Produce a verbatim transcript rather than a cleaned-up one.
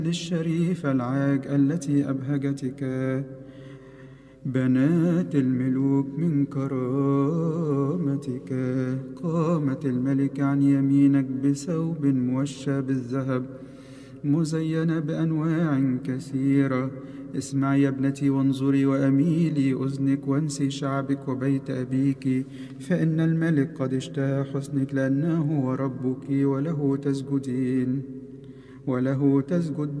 الشريفة العاج التي أبهجتك. بنات الملوك من كرامتك. قامت الملكة عن يمينك بثوب موشى بالذهب مزينة بأنواع كثيرة. اسمعي يا ابنتي وانظري وأميلي أذنك وانسي شعبك وبيت أبيك، فإن الملك قد اشتهى حسنك لأنه هو ربك، وله تسجدين وله تسجد